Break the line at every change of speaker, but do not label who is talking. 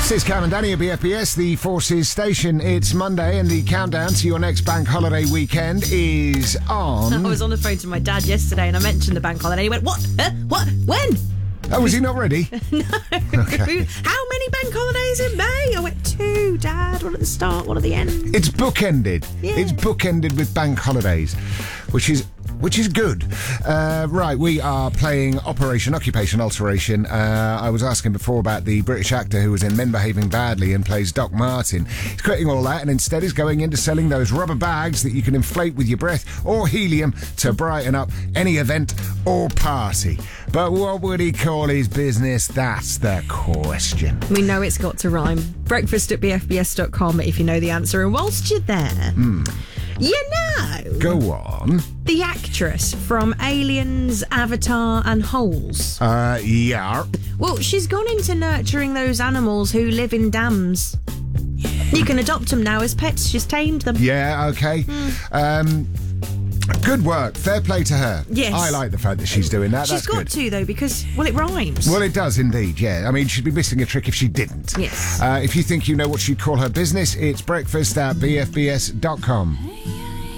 This is Cam and Danny at BFBS, the Forces station. It's Monday and the countdown to your next bank holiday weekend is on.
I was on the phone to my dad yesterday and I mentioned the bank holiday. He went, what? What? When?
Oh, was he not ready?
No.
Okay.
How many bank holidays in May? I went, 2, Dad. One at the start, one at the end.
It's bookended.
Yeah.
It's bookended with bank holidays, which is good. Right, we are playing Operation Occupation Alteration. I was asking before about the British actor who was in Men Behaving Badly and plays Doc Martin. He's quitting all that and instead is going into selling those rubber bags that you can inflate with your breath or helium to brighten up any event or party. But what would he call his business? That's the question.
We know it's got to rhyme. Breakfast at bfbs.com if you know the answer. And whilst you're there, you know...
Go on.
The actress from Aliens, Avatar and Holes.
Yeah.
Well, she's gone into nurturing those animals who live in dams. You can adopt them now as pets. She's tamed them.
Yeah, okay. Good work. Fair play to her.
Yes.
I like the fact that she's doing that.
She's
That's
got
good.
to, though, because, well, it rhymes.
Well, it does indeed, yeah. I mean, she'd be missing a trick if she didn't.
Yes.
If you think you know what she'd call her business, it's breakfast at bfbs.com.